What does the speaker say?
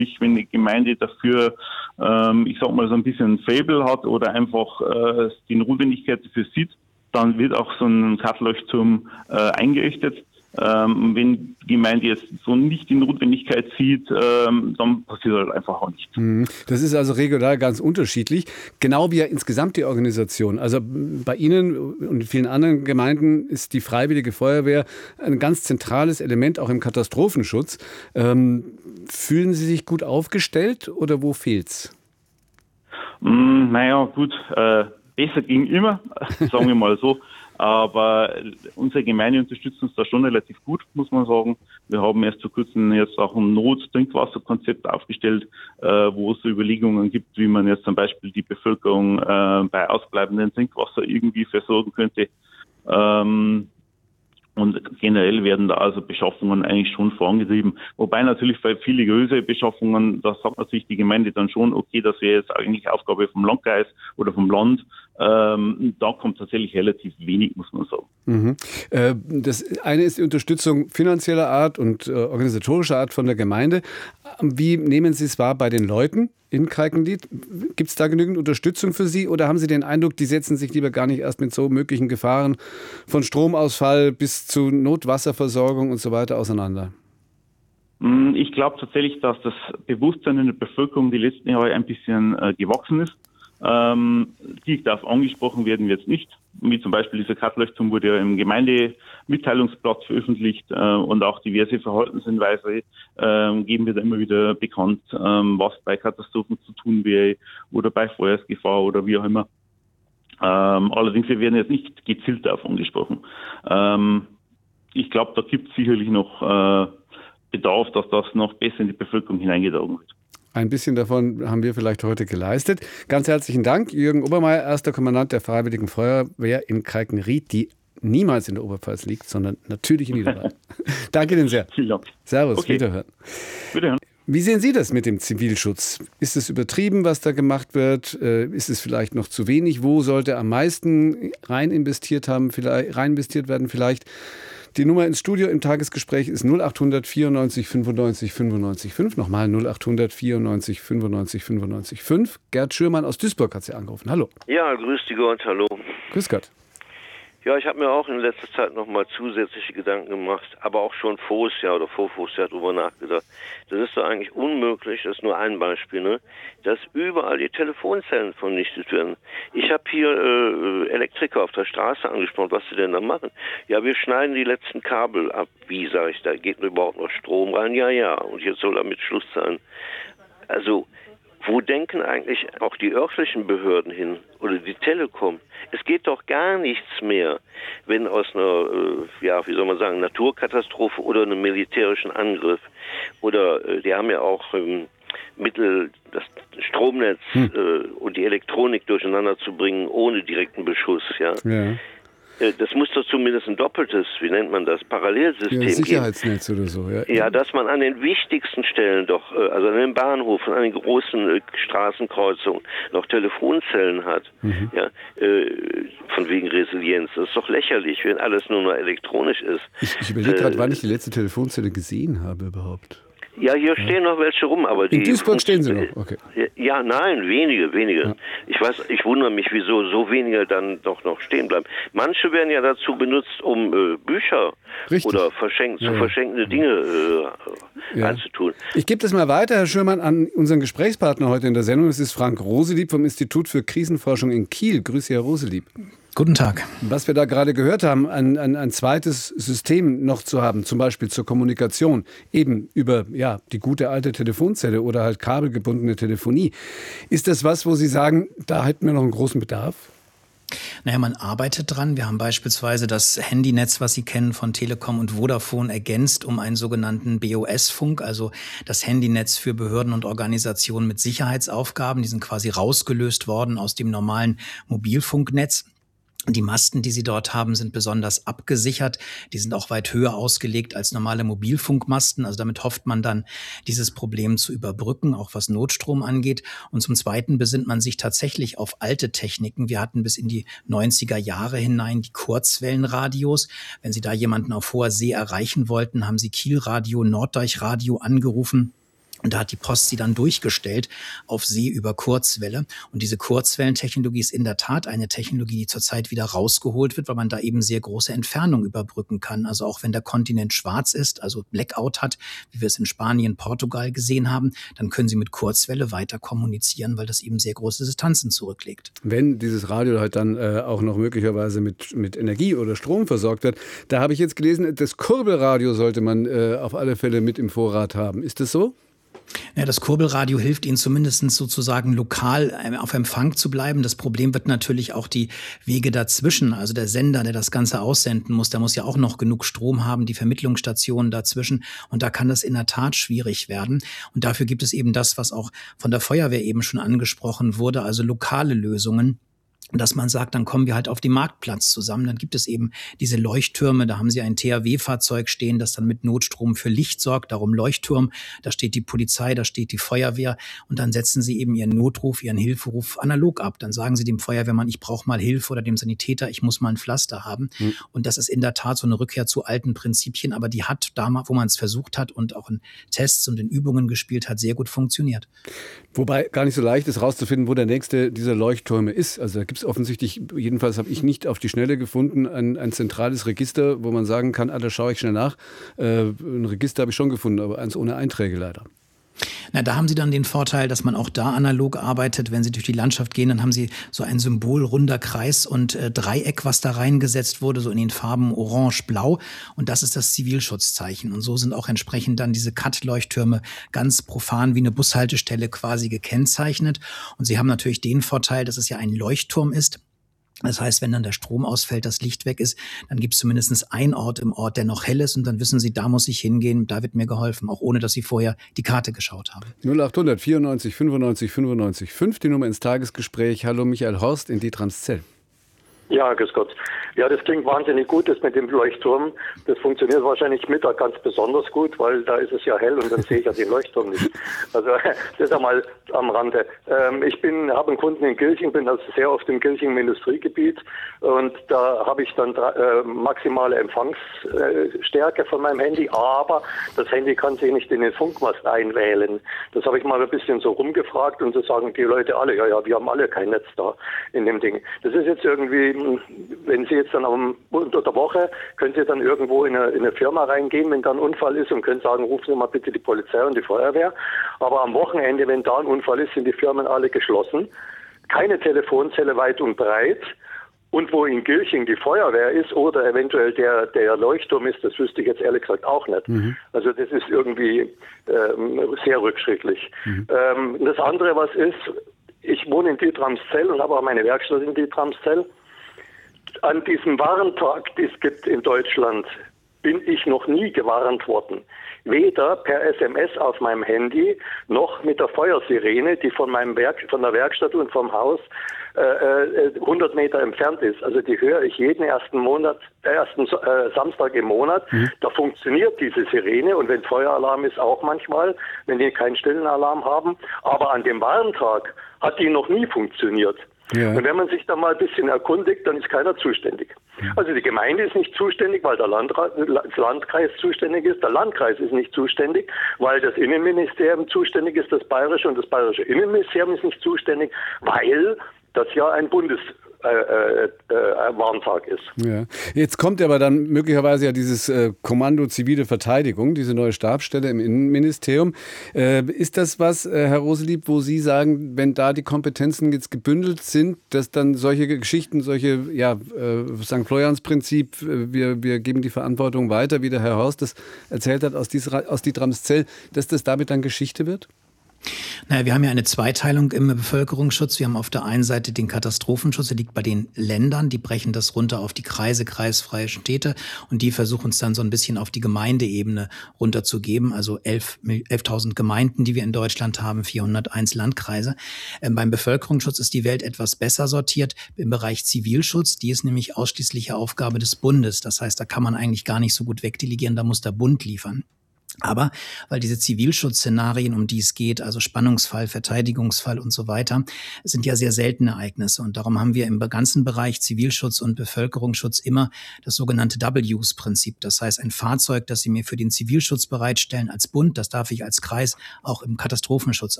wenn die Gemeinde dafür, ich sag mal, so ein bisschen ein Faible hat oder einfach die Notwendigkeit dafür sieht, dann wird auch so ein Satelleuchtturm eingerichtet. Wenn die Gemeinde jetzt so nicht die Notwendigkeit sieht, dann passiert halt einfach auch nichts. Das ist also regional ganz unterschiedlich, genau wie ja insgesamt die Organisation. Also bei Ihnen und vielen anderen Gemeinden ist die Freiwillige Feuerwehr ein ganz zentrales Element auch im Katastrophenschutz. Fühlen Sie sich gut aufgestellt oder wo fehlt's? Naja, gut, besser ging immer, sagen wir mal so. Aber unsere Gemeinde unterstützt uns da schon relativ gut, muss man sagen. Wir haben erst vor kurzem jetzt auch ein Not-Trinkwasserkonzept aufgestellt, wo es so Überlegungen gibt, wie man jetzt zum Beispiel die Bevölkerung bei ausbleibendem Trinkwasser irgendwie versorgen könnte. Und generell werden da also Beschaffungen eigentlich schon vorangetrieben. Wobei natürlich bei viele größere Beschaffungen, da sagt natürlich die Gemeinde dann schon, okay, das wäre jetzt eigentlich Aufgabe vom Landkreis oder vom Land. Da kommt tatsächlich relativ wenig, muss man sagen. Das eine ist die Unterstützung finanzieller Art und organisatorischer Art von der Gemeinde. Wie nehmen Sie es wahr bei den Leuten in Kalkenlied? Gibt es da genügend Unterstützung für Sie oder haben Sie den Eindruck, die setzen sich lieber gar nicht erst mit so möglichen Gefahren von Stromausfall bis zu Notwasserversorgung und so weiter auseinander? Ich glaube tatsächlich, dass das Bewusstsein in der Bevölkerung die letzten Jahre ein bisschen gewachsen ist. Die darf angesprochen werden jetzt nicht. Wie zum Beispiel dieser Kattleuchtturm wurde ja im Gemeindemitteilungsblatt veröffentlicht und auch diverse Verhaltenshinweise geben wir da immer wieder bekannt, was bei Katastrophen zu tun wäre oder bei Feuersgefahr oder wie auch immer. Allerdings, wir werden jetzt nicht gezielt darauf angesprochen. Ich glaube, da gibt es sicherlich noch Bedarf, dass das noch besser in die Bevölkerung hineingetragen wird. Ein bisschen davon haben wir vielleicht heute geleistet. Ganz herzlichen Dank, Jürgen Obermeier, erster Kommandant der Freiwilligen Feuerwehr in Kalkenried, die niemals in der Oberpfalz liegt, sondern natürlich in Niederbayern. Danke Ihnen sehr. Vielen Dank. Servus, okay. Wiederhören. Wiederhören. Wie sehen Sie das mit dem Zivilschutz? Ist es übertrieben, was da gemacht wird? Ist es vielleicht noch zu wenig? Wo sollte am meisten rein investiert werden vielleicht? Die Nummer ins Studio im Tagesgespräch ist 0800 94 95 95 5. Nochmal 0800 94 95 95 5. Gerd Schürmann aus Duisburg hat Sie angerufen. Hallo. Ja, grüß die Gott, hallo. Grüß Gott. Ja, ich habe mir auch in letzter Zeit nochmal zusätzliche Gedanken gemacht, aber auch schon voriges Jahr oder vorvoriges Jahr drüber nachgedacht. Das ist doch eigentlich unmöglich, das ist nur ein Beispiel, ne, dass überall die Telefonzellen vernichtet werden. Ich habe hier Elektriker auf der Straße angesprochen, was sie denn da machen. Ja, wir schneiden die letzten Kabel ab. Wie, sage ich, da geht überhaupt noch Strom rein? Ja, und jetzt soll damit Schluss sein. Also, wo denken eigentlich auch die örtlichen Behörden hin oder die Telekom? Es geht doch gar nichts mehr, wenn aus einer, Naturkatastrophe oder einem militärischen Angriff oder die haben ja auch Mittel, das Stromnetz und die Elektronik durcheinander zu bringen, ohne direkten Beschuss, ja. Das muss doch zumindest ein doppeltes, wie nennt man das, Parallelsystem geben. Sicherheitsnetz oder so, ja. Ja, dass man an den wichtigsten Stellen doch, also an den Bahnhöfen, an den großen Straßenkreuzungen noch Telefonzellen hat. Ja, von wegen Resilienz. Das ist doch lächerlich, wenn alles nur noch elektronisch ist. Ich überlege gerade, wann ich die letzte Telefonzelle gesehen habe überhaupt. Ja, hier stehen noch welche rum, aber die... In Duisburg stehen sie noch, okay. Ja, nein, wenige. Ja. Ich wundere mich, wieso so wenige dann doch noch stehen bleiben. Manche werden ja dazu benutzt, um Bücher oder verschenkende Dinge einzutun. Ich gebe das mal weiter, Herr Schürmann, an unseren Gesprächspartner heute in der Sendung. Es ist Frank Roselieb vom Institut für Krisenforschung in Kiel. Grüße, Herr Roselieb. Guten Tag. Was wir da gerade gehört haben, ein zweites System noch zu haben, zum Beispiel zur Kommunikation, eben über die gute alte Telefonzelle oder halt kabelgebundene Telefonie. Ist das was, wo Sie sagen, da hätten wir noch einen großen Bedarf? Naja, man arbeitet dran. Wir haben beispielsweise das Handynetz, was Sie kennen, von Telekom und Vodafone ergänzt um einen sogenannten BOS-Funk, also das Handynetz für Behörden und Organisationen mit Sicherheitsaufgaben. Die sind quasi rausgelöst worden aus dem normalen Mobilfunknetz. Die Masten, die Sie dort haben, sind besonders abgesichert. Die sind auch weit höher ausgelegt als normale Mobilfunkmasten. Also damit hofft man dann, dieses Problem zu überbrücken, auch was Notstrom angeht. Und zum Zweiten besinnt man sich tatsächlich auf alte Techniken. Wir hatten bis in die 90er Jahre hinein die Kurzwellenradios. Wenn Sie da jemanden auf hoher See erreichen wollten, haben Sie Kielradio, Norddeutsche Radio angerufen Und da hat die Post sie dann durchgestellt auf See über Kurzwelle. Und diese Kurzwellentechnologie ist in der Tat eine Technologie, die zurzeit wieder rausgeholt wird, weil man da eben sehr große Entfernungen überbrücken kann. Also auch wenn der Kontinent schwarz ist, also Blackout hat, wie wir es in Spanien, Portugal gesehen haben, dann können sie mit Kurzwelle weiter kommunizieren, weil das eben sehr große Distanzen zurücklegt. Wenn dieses Radio halt dann auch noch möglicherweise mit Energie oder Strom versorgt wird, da habe ich jetzt gelesen, das Kurbelradio sollte man auf alle Fälle mit im Vorrat haben. Ist das so? Ja, das Kurbelradio hilft Ihnen zumindest sozusagen lokal auf Empfang zu bleiben. Das Problem wird natürlich auch die Wege dazwischen. Also der Sender, der das Ganze aussenden muss, der muss ja auch noch genug Strom haben, die Vermittlungsstationen dazwischen. Und da kann das in der Tat schwierig werden. Und dafür gibt es eben das, was auch von der Feuerwehr eben schon angesprochen wurde, also lokale Lösungen. Dass man sagt, dann kommen wir halt auf dem Marktplatz zusammen. Dann gibt es eben diese Leuchttürme. Da haben sie ein THW-Fahrzeug stehen, das dann mit Notstrom für Licht sorgt. Darum Leuchtturm. Da steht die Polizei, da steht die Feuerwehr. Und dann setzen sie eben ihren Notruf, ihren Hilferuf analog ab. Dann sagen sie dem Feuerwehrmann, ich brauche mal Hilfe, oder dem Sanitäter, ich muss mal ein Pflaster haben. Und das ist in der Tat so eine Rückkehr zu alten Prinzipien. Aber die hat damals, wo man es versucht hat und auch in Tests und in Übungen gespielt hat, sehr gut funktioniert. Wobei gar nicht so leicht ist, rauszufinden, wo der nächste dieser Leuchttürme ist. Also da gibt es offensichtlich, jedenfalls habe ich nicht auf die Schnelle gefunden, ein zentrales Register, wo man sagen kann, da schaue ich schnell nach. Ein Register habe ich schon gefunden, aber eins ohne Einträge leider. Na, da haben Sie dann den Vorteil, dass man auch da analog arbeitet. Wenn Sie durch die Landschaft gehen, dann haben Sie so ein Symbol, runder Kreis und Dreieck, was da reingesetzt wurde, so in den Farben Orange, Blau. Und das ist das Zivilschutzzeichen. Und so sind auch entsprechend dann diese Cut-Leuchttürme ganz profan wie eine Bushaltestelle quasi gekennzeichnet. Und Sie haben natürlich den Vorteil, dass es ja ein Leuchtturm ist. Das heißt, wenn dann der Strom ausfällt, das Licht weg ist, dann gibt es zumindest einen Ort im Ort, der noch hell ist, und dann wissen Sie, da muss ich hingehen, da wird mir geholfen, auch ohne, dass Sie vorher die Karte geschaut haben. 0800 94 95 95 5, die Nummer ins Tagesgespräch. Hallo, Michael Horst in Dietramszell. Ja, grüß Gott. Ja, das klingt wahnsinnig gut, das mit dem Leuchtturm. Das funktioniert wahrscheinlich Mittag ganz besonders gut, weil da ist es ja hell und dann sehe ich ja den Leuchtturm nicht. Also das ist einmal am Rande. Ich habe einen Kunden in Gilching, bin also sehr oft im Gilching im Industriegebiet, und da habe ich dann maximale Empfangsstärke von meinem Handy, aber das Handy kann sich nicht in den Funkmast einwählen. Das habe ich mal ein bisschen so rumgefragt, und so sagen die Leute alle, ja, wir haben alle kein Netz da in dem Ding. Das ist jetzt irgendwie, wenn Sie jetzt dann unter der Woche, können Sie dann irgendwo in eine Firma reingehen, wenn da ein Unfall ist, und können sagen, rufen Sie mal bitte die Polizei und die Feuerwehr. Aber am Wochenende, wenn da ein Unfall ist, sind die Firmen alle geschlossen. Keine Telefonzelle weit und breit. Und wo in Gilching die Feuerwehr ist oder eventuell der Leuchtturm ist, das wüsste ich jetzt ehrlich gesagt auch nicht. Also das ist irgendwie sehr rückschrittlich. Das andere, was ist, ich wohne in Dietramszell und habe auch meine Werkstatt in Dietramszell. An diesem Warntag, den es gibt in Deutschland, bin ich noch nie gewarnt worden. Weder per SMS auf meinem Handy, noch mit der Feuersirene, die von der Werkstatt und vom Haus 100 Meter entfernt ist. Also die höre ich jeden ersten Samstag im Monat. Da funktioniert diese Sirene, und wenn Feueralarm ist, auch manchmal, wenn die keinen stillen Alarm haben. Aber an dem Warntag hat die noch nie funktioniert. Ja. Und wenn man sich da mal ein bisschen erkundigt, dann ist keiner zuständig. Also die Gemeinde ist nicht zuständig, weil das Landkreis zuständig ist. Der Landkreis ist nicht zuständig, weil das Innenministerium zuständig ist, das Bayerische, und das Bayerische Innenministerium ist nicht zuständig, weil das ja ein Warntag ist. Ja. Jetzt kommt aber dann möglicherweise ja dieses Kommando Zivile Verteidigung, diese neue Stabsstelle im Innenministerium. Ist das was, Herr Roselieb, wo Sie sagen, wenn da die Kompetenzen jetzt gebündelt sind, dass dann solche Geschichten, St. Florians Prinzip, wir geben die Verantwortung weiter, wie der Herr Horst das erzählt hat aus Dietramszell, dass das damit dann Geschichte wird? Naja, wir haben ja eine Zweiteilung im Bevölkerungsschutz. Wir haben auf der einen Seite den Katastrophenschutz, der liegt bei den Ländern. Die brechen das runter auf die Kreise, kreisfreie Städte, und die versuchen es dann so ein bisschen auf die Gemeindeebene runterzugeben. Also 11.000 Gemeinden, die wir in Deutschland haben, 401 Landkreise. Beim Bevölkerungsschutz ist die Welt etwas besser sortiert. Im Bereich Zivilschutz, die ist nämlich ausschließliche Aufgabe des Bundes. Das heißt, da kann man eigentlich gar nicht so gut wegdelegieren, da muss der Bund liefern. Aber weil diese Zivilschutzszenarien, um die es geht, also Spannungsfall, Verteidigungsfall und so weiter, sind ja sehr seltene Ereignisse. Und darum haben wir im ganzen Bereich Zivilschutz und Bevölkerungsschutz immer das sogenannte Double-Use-Prinzip. Das heißt, ein Fahrzeug, das Sie mir für den Zivilschutz bereitstellen als Bund, das darf ich als Kreis auch im Katastrophenschutz